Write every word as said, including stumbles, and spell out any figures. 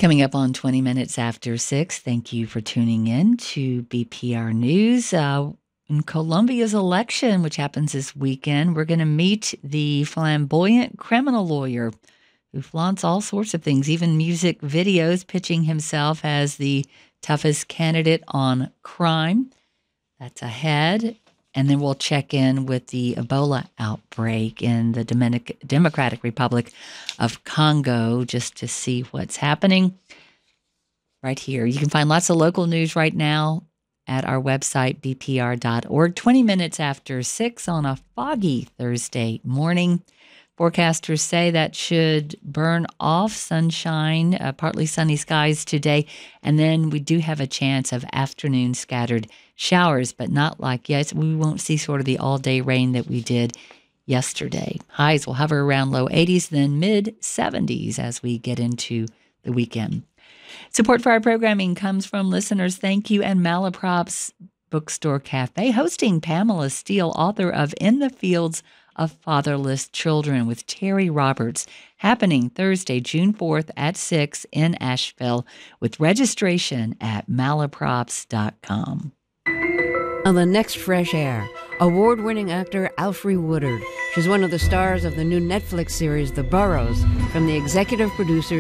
Coming up on twenty minutes after six, thank you for tuning in to B P R News. Uh, in Colombia's election, which happens this weekend, we're going to meet the flamboyant criminal lawyer who flaunts all sorts of things, even music videos, pitching himself as the toughest candidate on crime. That's ahead. And then we'll check in with the Ebola outbreak in the Dominic- Democratic Republic of Congo just to see what's happening right here. You can find lots of local news right now at our website, b p r dot org. twenty minutes after six on a foggy Thursday morning. Forecasters say that should burn off sunshine, uh, partly sunny skies today. And then we do have a chance of afternoon scattered showers, but not like, yes, we won't see sort of the all-day rain that we did yesterday. Highs will hover around low eighties, then mid seventies as we get into the weekend. Support for our programming comes from listeners. Thank you. And Malaprops Bookstore Cafe, hosting Pamela Steele, author of In the Fields of Fatherless Children with Terry Roberts, happening Thursday, June fourth at six in Asheville, with registration at malaprops dot com. On the next Fresh Air, award-winning actor Alfre Woodard. She's one of the stars of the new Netflix series The Burrows, from the executive producers